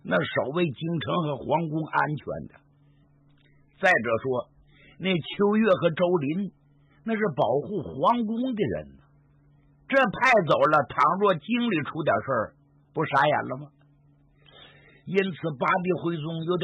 那守卫京城和皇宫安全的。再者说，那秋月和周林那是保护皇宫的人呢，这派走了，倘若京里出点事儿，不傻眼了吗？因此，八臂回宗有点